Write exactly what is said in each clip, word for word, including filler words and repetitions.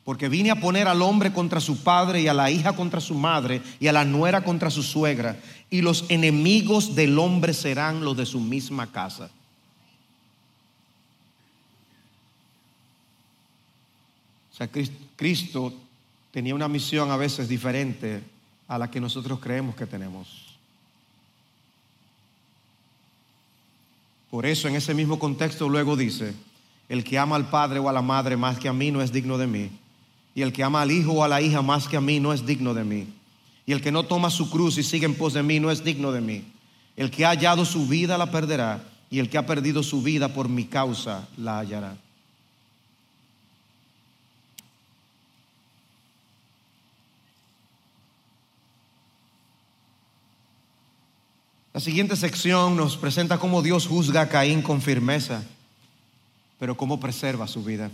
Porque vine a poner al hombre contra su padre, y a la hija contra su madre, y a la nuera contra su suegra, y los enemigos del hombre serán los de su misma casa. O sea, Cristo tenía una misión a veces diferente a la que nosotros creemos que tenemos. Por eso en ese mismo contexto luego dice: el que ama al padre o a la madre más que a mí no es digno de mí, y el que ama al hijo o a la hija más que a mí no es digno de mí, y el que no toma su cruz y sigue en pos de mí no es digno de mí. El que ha hallado su vida la perderá, y el que ha perdido su vida por mi causa la hallará. La siguiente sección nos presenta cómo Dios juzga a Caín con firmeza, pero cómo preserva su vida.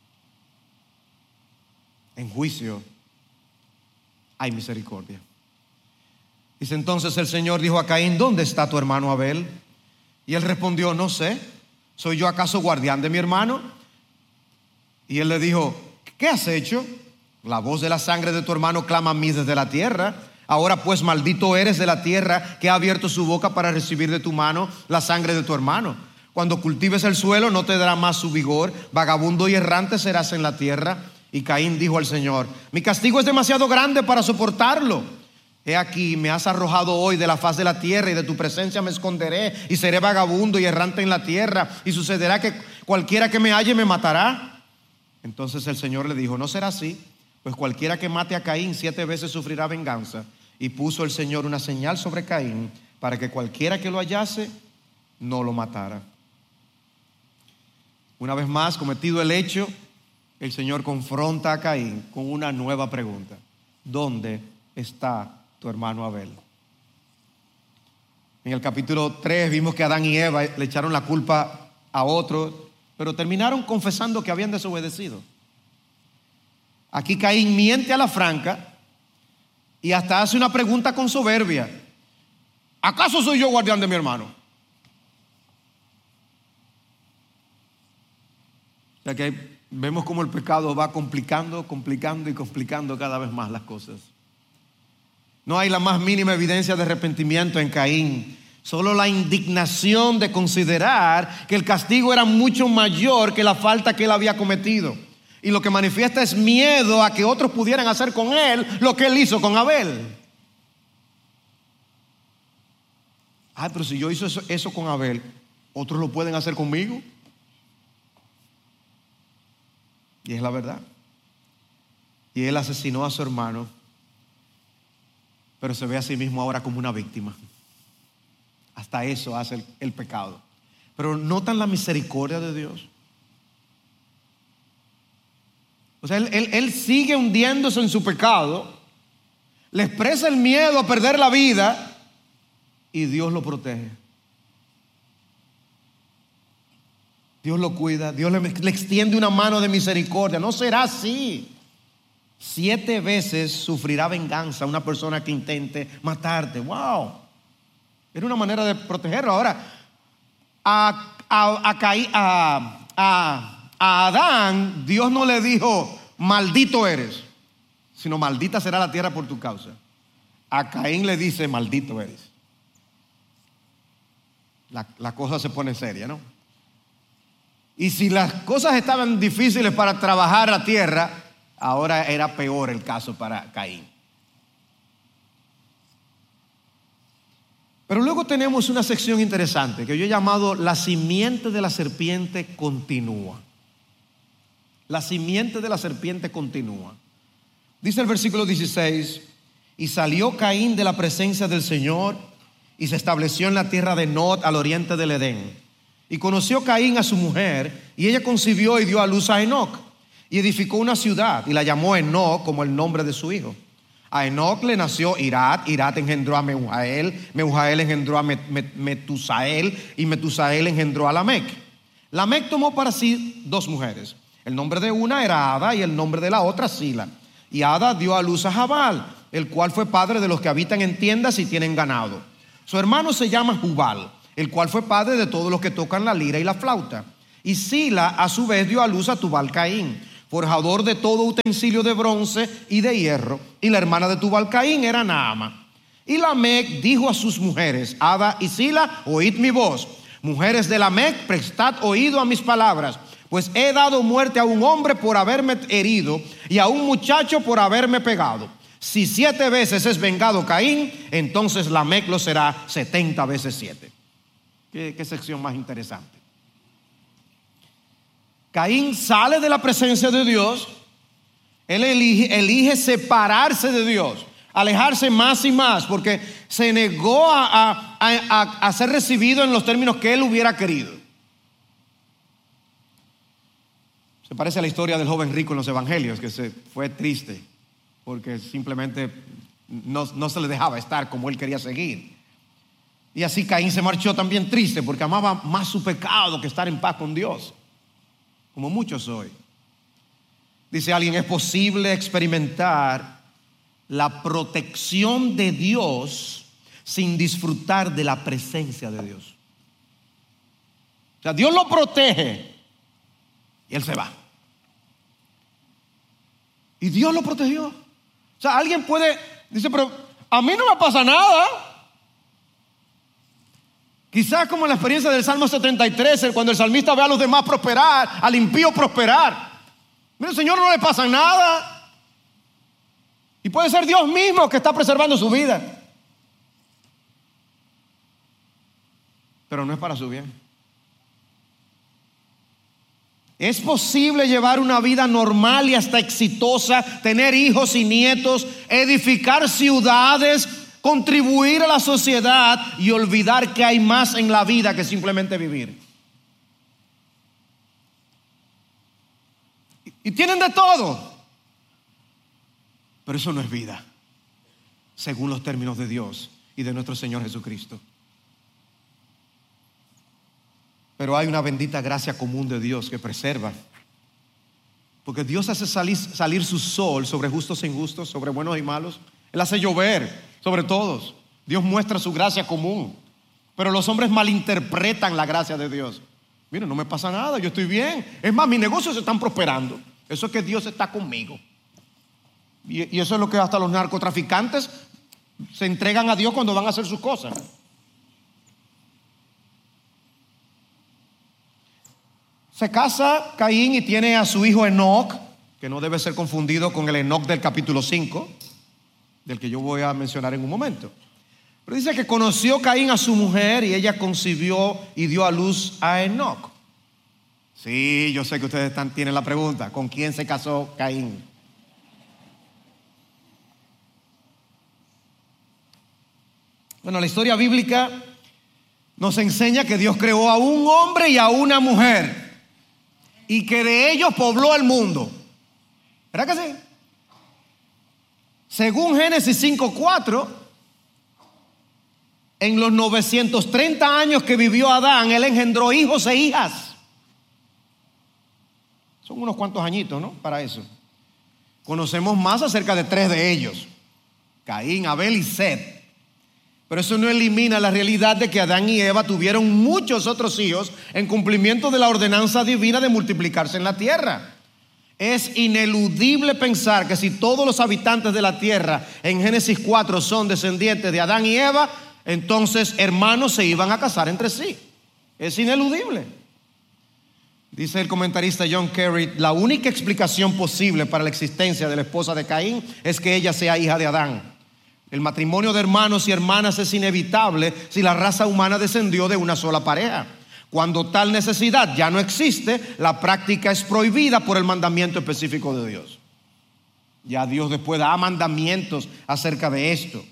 En juicio hay misericordia. Dice: entonces el Señor dijo a Caín: ¿dónde está tu hermano Abel? Y él respondió: no sé, ¿soy yo acaso guardián de mi hermano? Y él le dijo: ¿qué has hecho? La voz de la sangre de tu hermano clama a mí desde la tierra. Ahora pues maldito eres de la tierra, que ha abierto su boca para recibir de tu mano la sangre de tu hermano. Cuando cultives el suelo no te dará más su vigor, vagabundo y errante serás en la tierra. Y Caín dijo al Señor: mi castigo es demasiado grande para soportarlo. He aquí, me has arrojado hoy de la faz de la tierra, y de tu presencia me esconderé, y seré vagabundo y errante en la tierra, y sucederá que cualquiera que me halle me matará. Entonces el Señor le dijo: no será así, pues cualquiera que mate a Caín siete veces sufrirá venganza. Y puso el Señor una señal sobre Caín, para que cualquiera que lo hallase no lo matara. Una vez más, cometido el hecho, el Señor confronta a Caín con una nueva pregunta: ¿dónde está tu hermano Abel? En el capítulo tres vimos que Adán y Eva le echaron la culpa a otro, pero terminaron confesando que habían desobedecido. Aquí Caín miente a la franca y hasta hace una pregunta con soberbia: ¿acaso soy yo guardián de mi hermano? O sea que vemos cómo el pecado va complicando, complicando y complicando cada vez más las cosas. No hay la más mínima evidencia de arrepentimiento en Caín, solo la indignación de considerar que el castigo era mucho mayor que la falta que él había cometido. Y lo que manifiesta es miedo a que otros pudieran hacer con él lo que él hizo con Abel. Ay, pero si yo hice eso, eso con Abel, ¿otros lo pueden hacer conmigo? Y es la verdad. Y él asesinó a su hermano, pero se ve a sí mismo ahora como una víctima. Hasta eso hace el, el pecado. Pero ¿notan la misericordia de Dios? O sea, él, él, él sigue hundiéndose en su pecado, le expresa el miedo a perder la vida, y Dios lo protege. Dios lo cuida, Dios le, le extiende una mano de misericordia. No será así. Siete veces sufrirá venganza una persona que intente matarte. Wow. Era una manera de protegerlo. Ahora, a, a, a, Caí, a, a A Adán Dios no le dijo: maldito eres, sino maldita será la tierra por tu causa. A Caín le dice: maldito eres. La, la cosa se pone seria, ¿no? Y si las cosas estaban difíciles para trabajar la tierra, ahora era peor el caso para Caín. Pero luego tenemos una sección interesante que yo he llamado: la simiente de la serpiente continúa. La simiente de la serpiente continúa. Dice el versículo dieciséis: y salió Caín de la presencia del Señor y se estableció en la tierra de Nod, al oriente del Edén. Y conoció Caín a su mujer, y ella concibió y dio a luz a Enoc, y edificó una ciudad y la llamó Enoc, como el nombre de su hijo. A Enoc le nació Irad, Irad engendró a Mehujael, Mehujael engendró a Metusael, y Metusael engendró a Lamec. Lamec tomó para sí dos mujeres. El nombre de una era Ada y el nombre de la otra Sila. Y Ada dio a luz a Jabal, el cual fue padre de los que habitan en tiendas y tienen ganado. Su hermano se llama Jubal, el cual fue padre de todos los que tocan la lira y la flauta. Y Sila a su vez dio a luz a Tubal Caín. forjador de todo utensilio de bronce y de hierro, y la hermana de Tubal Caín era Naama. Y Lamec dijo a sus mujeres, Ada y Sila, oíd mi voz. Mujeres de Lamec, prestad oído a mis palabras, pues he dado muerte a un hombre por haberme herido y a un muchacho por haberme pegado. Si siete veces es vengado Caín, entonces Lamec lo será setenta veces siete. ¿Qué, qué sección más interesante? Caín sale de la presencia de Dios. Él elige, elige separarse de Dios, alejarse más y más, porque se negó a, a, a, a ser recibido en los términos que él hubiera querido. Se parece a la historia del joven rico en los evangelios, que se fue triste porque simplemente no, no se le dejaba estar como él quería seguir. Y así Caín se marchó también triste porque amaba más su pecado que estar en paz con Dios, como muchos hoy. Dice alguien, es posible experimentar la protección de Dios sin disfrutar de la presencia de Dios. O sea, Dios lo protege y él se va. Y Dios lo protegió. O sea, alguien puede, dice, pero a mí no me pasa nada. Quizás como en la experiencia del Salmo setenta y tres, cuando el salmista ve a los demás prosperar, al impío prosperar. Mira, al Señor no le pasa nada. Y puede ser Dios mismo que está preservando su vida. Pero no es para su bien. Es posible llevar una vida normal y hasta exitosa, tener hijos y nietos, edificar ciudades, contribuir a la sociedad y olvidar que hay más en la vida que simplemente vivir. Y tienen de todo. Pero eso no es vida, según los términos de Dios y de nuestro Señor Jesucristo. Pero hay una bendita gracia común de Dios que preserva. Porque Dios hace salir, salir su sol sobre justos e injustos, sobre buenos y malos. Él hace llover sobre todos. Dios muestra su gracia común. Pero los hombres malinterpretan la gracia de Dios. Mira, no me pasa nada, yo estoy bien. Es más, mis negocios están prosperando. Eso es que Dios está conmigo. Y, y eso es lo que hasta los narcotraficantes se entregan a Dios cuando van a hacer sus cosas. Se casa Caín y tiene a su hijo Enoc, que no debe ser confundido con el Enoc del capítulo cinco, del que yo voy a mencionar en un momento. Pero dice que conoció Caín a su mujer y ella concibió y dio a luz a Enoc. Sí, yo sé que ustedes están, tienen la pregunta, ¿con quién se casó Caín? Bueno, la historia bíblica nos enseña que Dios creó a un hombre y a una mujer y que de ellos pobló el mundo. ¿Verdad que sí? Según Génesis cinco cuatro, en los novecientos treinta años que vivió Adán, él engendró hijos e hijas. Son unos cuantos añitos, ¿no? Para eso. Conocemos más acerca de tres de ellos: Caín, Abel y Set. Pero eso no elimina la realidad de que Adán y Eva tuvieron muchos otros hijos en cumplimiento de la ordenanza divina de multiplicarse en la tierra. Es ineludible pensar que si todos los habitantes de la tierra en Génesis cuatro son descendientes de Adán y Eva, entonces hermanos se iban a casar entre sí. Es ineludible. Dice el comentarista John Kerry, la única explicación posible para la existencia de la esposa de Caín es que ella sea hija de Adán. El matrimonio de hermanos y hermanas es inevitable si la raza humana descendió de una sola pareja. Cuando tal necesidad ya no existe, la práctica es prohibida por el mandamiento específico de Dios. Ya Dios después da mandamientos acerca de esto.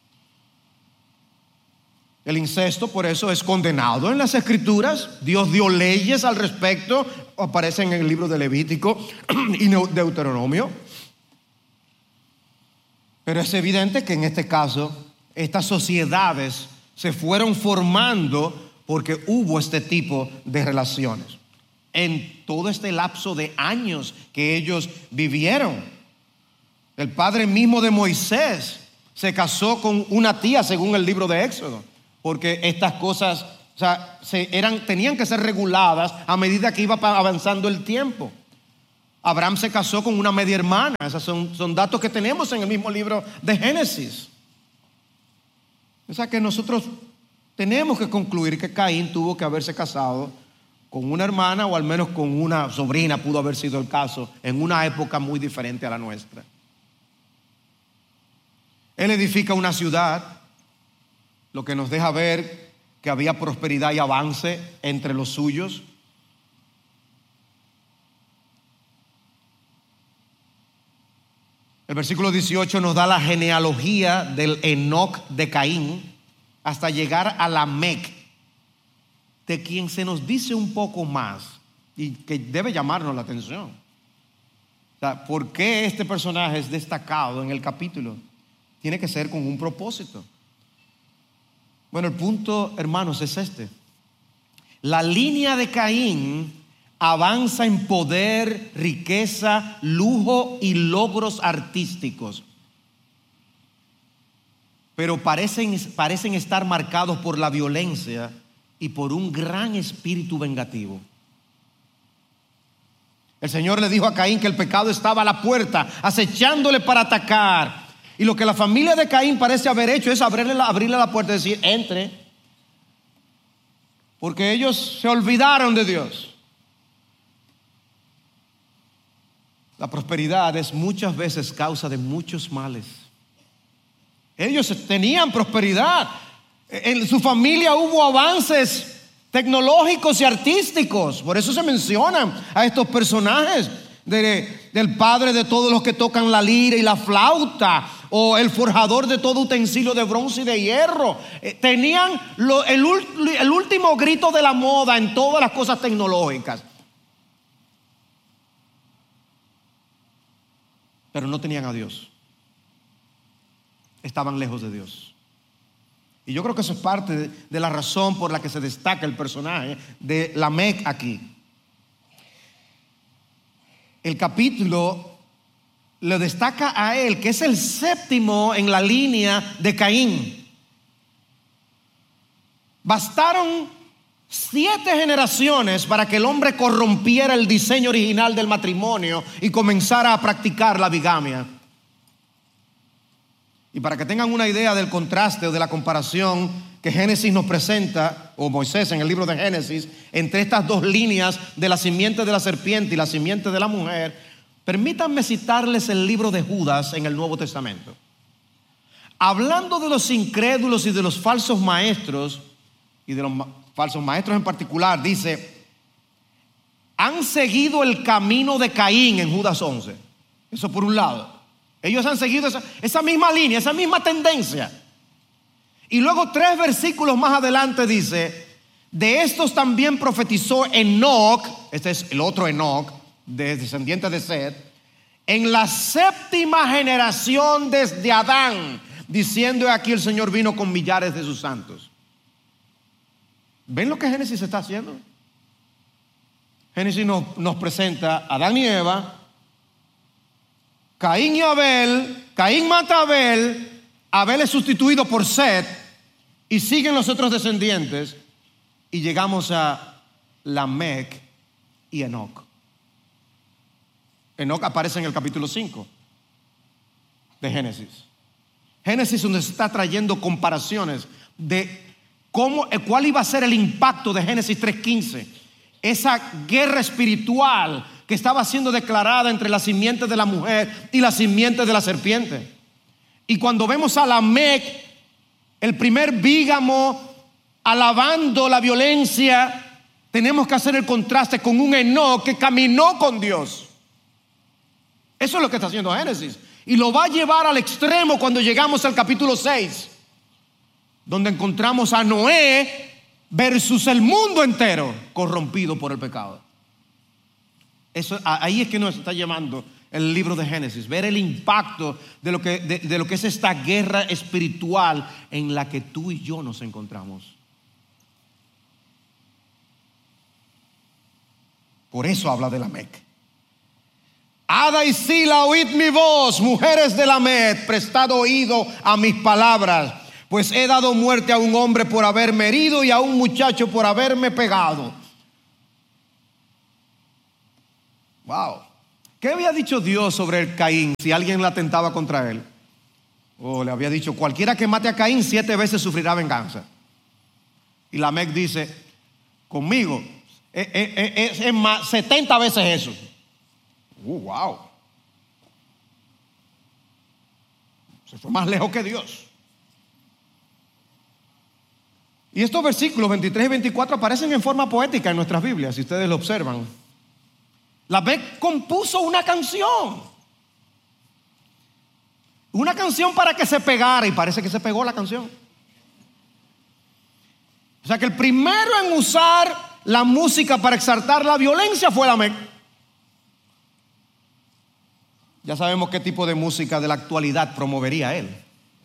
El incesto, por eso, es condenado en las Escrituras. Dios dio leyes al respecto, aparecen en el libro de Levítico y Deuteronomio. Pero es evidente que en este caso, estas sociedades se fueron formando porque hubo este tipo de relaciones en todo este lapso de años que ellos vivieron. El padre mismo de Moisés se casó con una tía, según el libro de Éxodo, porque estas cosas, o sea, se eran, tenían que ser reguladas a medida que iba avanzando el tiempo. Abraham se casó con una media hermana. Esos son, son datos que tenemos en el mismo libro de Génesis. O sea que nosotros tenemos que concluir que Caín tuvo que haberse casado con una hermana, o al menos con una sobrina, pudo haber sido el caso, en una época muy diferente a la nuestra. Él edifica una ciudad, lo que nos deja ver que había prosperidad y avance entre los suyos. El versículo dieciocho nos da la genealogía del Enoc de Caín hasta llegar a Lamec, de quien se nos dice un poco más y que debe llamarnos la atención. O sea, ¿por qué este personaje es destacado en el capítulo? Tiene que ser con un propósito. Bueno, el punto, hermanos, es este. La línea de Caín avanza en poder, riqueza, lujo y logros artísticos, pero parecen, parecen estar marcados por la violencia y por un gran espíritu vengativo. El Señor le dijo a Caín que el pecado estaba a la puerta, acechándole para atacar. Y lo que la familia de Caín parece haber hecho es abrirle la, abrirle la puerta y decir: entre. Porque ellos se olvidaron de Dios. La prosperidad es muchas veces causa de muchos males. Ellos tenían prosperidad. En su familia hubo avances tecnológicos y artísticos. Por eso se mencionan a estos personajes de, del padre de todos los que tocan la lira y la flauta, o el forjador de todo utensilio de bronce y de hierro. Eh, tenían lo, el, el último grito de la moda en todas las cosas tecnológicas, pero no tenían a Dios. Estaban lejos de Dios. Y yo creo que eso es parte de, de la razón por la que se destaca el personaje de Lamec aquí. El capítulo le destaca a él, que es el séptimo en la línea de Caín. Bastaron siete generaciones para que el hombre corrompiera el diseño original del matrimonio y comenzara a practicar la bigamia. Y para que tengan una idea del contraste o de la comparación que Génesis nos presenta, o Moisés en el libro de Génesis, entre estas dos líneas de la simiente de la serpiente y la simiente de la mujer, permítanme citarles el libro de Judas en el Nuevo Testamento. Hablando de los incrédulos y de los falsos maestros, y de los ma- falsos maestros en particular, dice: han seguido el camino de Caín en Judas once. Eso por un lado. Ellos han seguido esa, esa misma línea, esa misma tendencia. Y luego tres versículos más adelante dice: de estos también profetizó Enoc, este es el otro Enoc, de descendiente de Set, en la séptima generación desde Adán, diciendo: aquí el Señor vino con millares de sus santos. ¿Ven lo que Génesis está haciendo? Génesis nos, nos presenta a Adán y Eva, Caín y Abel. Caín mata a Abel, Abel es sustituido por Set, y siguen los otros descendientes, y llegamos a Lamec y Enoc. Enoc aparece en el capítulo cinco de Génesis. Génesis nos está trayendo comparaciones de cómo, cuál iba a ser el impacto de Génesis tres quince. Esa guerra espiritual que estaba siendo declarada entre la simiente de la mujer y la simiente de la serpiente. Y cuando vemos a Lamec, el primer bígamo, alabando la violencia, tenemos que hacer el contraste con un Enoc que caminó con Dios. Eso es lo que está haciendo Génesis. Y lo va a llevar al extremo cuando llegamos al capítulo seis, donde encontramos a Noé versus el mundo entero corrompido por el pecado. Eso, ahí es que nos está llamando el libro de Génesis, ver el impacto de lo que, de, de lo que es esta guerra espiritual en la que tú y yo nos encontramos. Por eso habla de Lamec. Ada y Sila, oíd mi voz, mujeres de Lamec, prestad oído a mis palabras, pues he dado muerte a un hombre por haberme herido y a un muchacho por haberme pegado. Wow. ¿Qué había dicho Dios sobre el Caín si alguien la atentaba contra él? O le había dicho, cualquiera que mate a Caín siete veces sufrirá venganza. Y Lamec dice, conmigo es, es, es, es más, setenta veces eso. Uh, wow. Se fue más lejos que Dios. Y estos versículos veintitrés y veinticuatro aparecen en forma poética en nuestras Biblias, si ustedes lo observan. Lamec compuso una canción. Una canción para que se pegara, y parece que se pegó la canción. O sea que el primero en usar la música para exaltar la violencia fue Lamec. Ya sabemos qué tipo de música de la actualidad promovería él.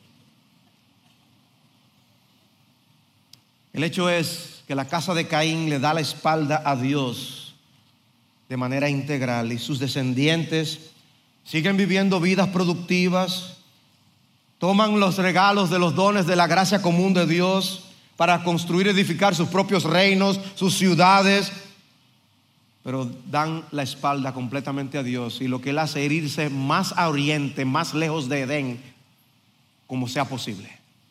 El hecho es que la casa de Caín le da la espalda a Dios de manera integral y sus descendientes siguen viviendo vidas productivas, toman los regalos de los dones de la gracia común de Dios para construir y edificar sus propios reinos, sus ciudades, pero dan la espalda completamente a Dios, y lo que él hace es irse más a oriente, más lejos de Edén, como sea posible.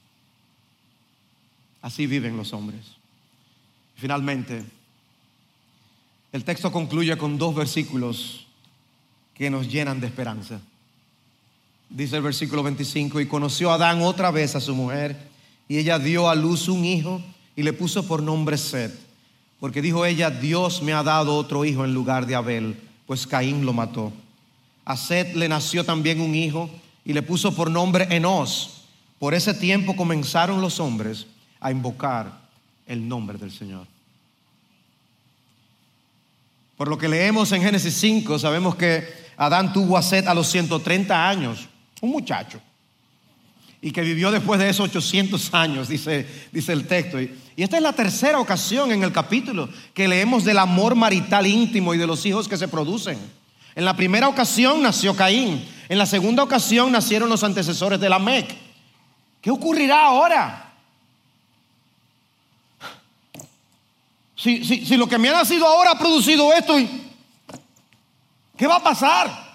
Así viven los hombres. Finalmente, el texto concluye con dos versículos que nos llenan de esperanza. Dice el versículo veinticinco: y conoció Adán otra vez a su mujer, y ella dio a luz un hijo y le puso por nombre Set, porque dijo ella, Dios me ha dado otro hijo en lugar de Abel, pues Caín lo mató. A Set le nació también un hijo y le puso por nombre Enós. Por ese tiempo comenzaron los hombres a invocar el nombre del Señor. Por lo que leemos en Génesis cinco, sabemos que Adán tuvo a Set a los ciento treinta años, un muchacho, y que vivió después de esos ochocientos años, dice, dice el texto. Y, y esta es la tercera ocasión en el capítulo que leemos del amor marital íntimo y de los hijos que se producen. En la primera ocasión nació Caín, en la segunda ocasión nacieron los antecesores de Lamec. ¿Qué ocurrirá ahora? Si, si, si lo que me ha nacido ahora ha producido esto, ¿qué va a pasar?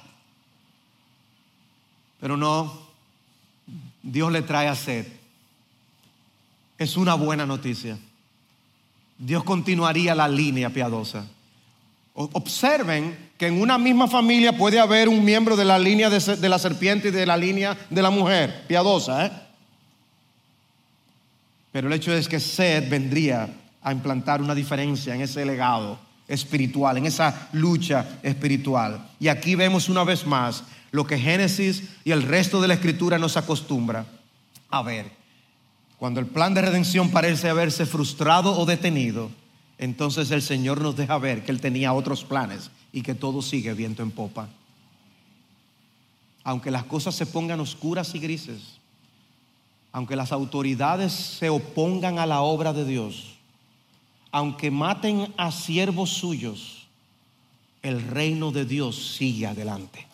Pero no, Dios le trae a Set. Es una buena noticia. Dios continuaría la línea piadosa. Observen que en una misma familia puede haber un miembro de la línea de, de la serpiente y de la línea de la mujer piadosa, ¿eh? Pero el hecho es que Set vendría a implantar una diferencia en ese legado espiritual, en esa lucha espiritual. Y aquí vemos una vez más lo que Génesis y el resto de la Escritura nos acostumbra a ver. Cuando el plan de redención parece haberse frustrado o detenido, entonces el Señor nos deja ver que Él tenía otros planes y que todo sigue viento en popa. Aunque las cosas se pongan oscuras y grises, aunque las autoridades se opongan a la obra de Dios, aunque maten a siervos suyos, el reino de Dios sigue adelante.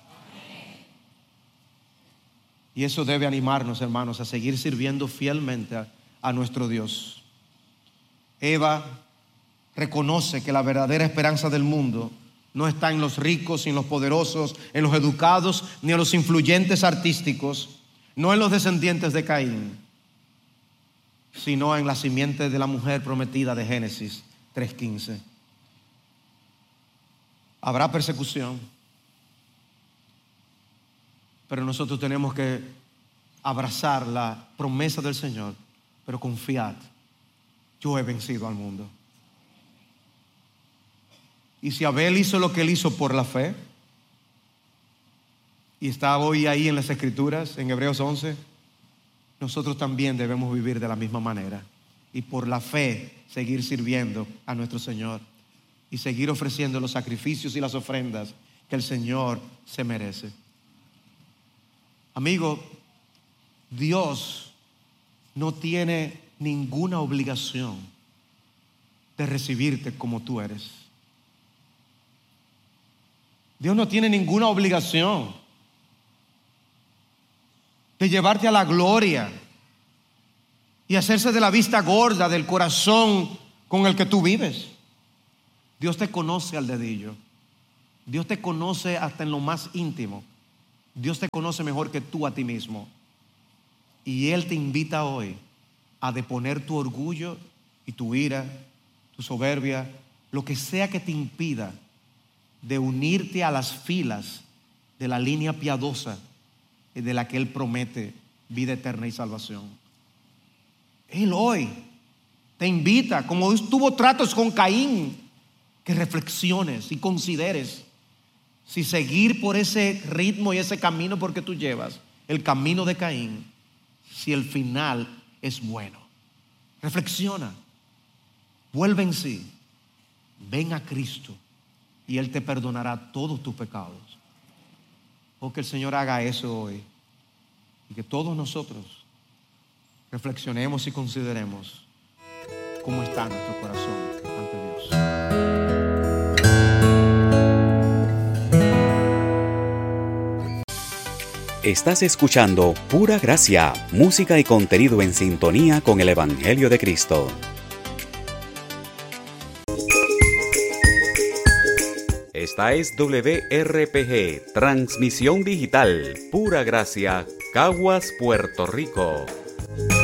Y eso debe animarnos, hermanos, a seguir sirviendo fielmente a, a nuestro Dios. Eva reconoce que la verdadera esperanza del mundo no está en los ricos, ni en los poderosos, en los educados, ni en los influyentes artísticos, no en los descendientes de Caín, sino en la simiente de la mujer prometida de Génesis tres quince. Habrá persecución, pero nosotros tenemos que abrazar la promesa del Señor, pero confiad, yo he vencido al mundo. Y si Abel hizo lo que él hizo por la fe, y está hoy ahí en las Escrituras, en Hebreos once, nosotros también debemos vivir de la misma manera y por la fe seguir sirviendo a nuestro Señor y seguir ofreciendo los sacrificios y las ofrendas que el Señor se merece. Amigo, Dios no tiene ninguna obligación de recibirte como tú eres. Dios no tiene ninguna obligación de llevarte a la gloria y hacerse de la vista gorda del corazón con el que tú vives. Dios te conoce al dedillo. Dios te conoce hasta en lo más íntimo. Dios te conoce mejor que tú a ti mismo. Y Él te invita hoy a deponer tu orgullo y tu ira, tu soberbia, lo que sea que te impida de unirte a las filas de la línea piadosa de la que Él promete vida eterna y salvación. Él hoy te invita, como tuvo tratos con Caín, que reflexiones y consideres si seguir por ese ritmo y ese camino porque tú llevas, el camino de Caín, si el final es bueno. Reflexiona, vuelve en sí, ven a Cristo y Él te perdonará todos tus pecados. O que el Señor haga eso hoy y que todos nosotros reflexionemos y consideremos cómo está nuestro corazón ante Dios. Estás escuchando Pura Gracia, música y contenido en sintonía con el Evangelio de Cristo. Esta es W R P G, transmisión digital, Pura Gracia, Caguas, Puerto Rico.